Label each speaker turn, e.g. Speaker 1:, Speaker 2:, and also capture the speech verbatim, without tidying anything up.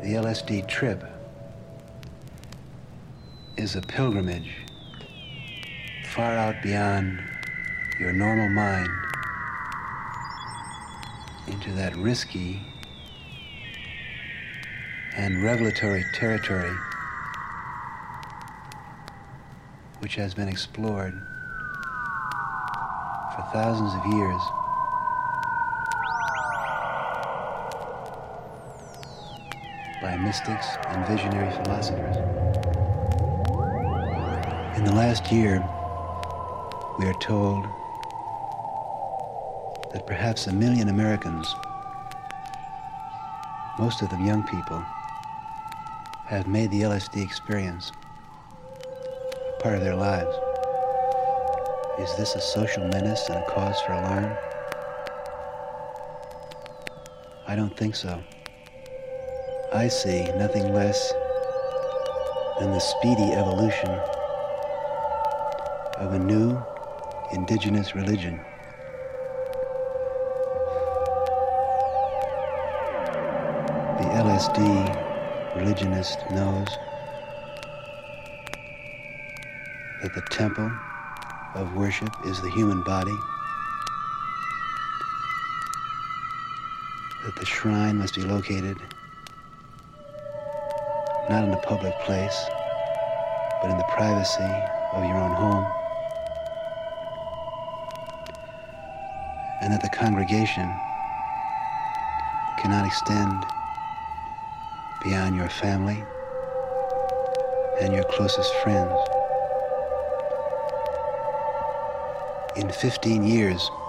Speaker 1: The L S D trip is a pilgrimage far out beyond your normal mind into that risky and revelatory territory which has been explored for thousands of years by mystics and visionary philosophers. In the last year, we are told that perhaps a million Americans, most of them young people, have made the L S D experience a part of their lives. Is this a social menace and a cause for alarm? I don't think so. I see nothing less than the speedy evolution of a new indigenous religion. The L S D religionist knows that the temple of worship is the human body, that the shrine must be located not in a public place, but in the privacy of your own home, and that the congregation cannot extend beyond your family and your closest friends. In fifteen years,